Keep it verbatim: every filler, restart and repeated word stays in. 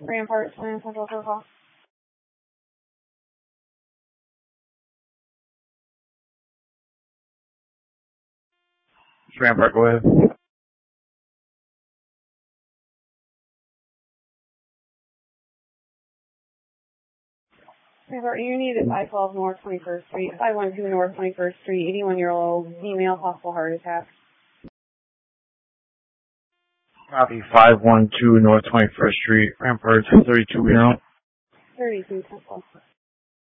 Rampart, San Central Circle. Rampart, go ahead. Rampart, you need it five twelve North twenty-first Street, five one two North twenty-first Street, eighty-one-year-old female, possible heart attack. Copy, five one two North twenty-first Street, Rampart, thirty-two, you know. thirty-two, Temple.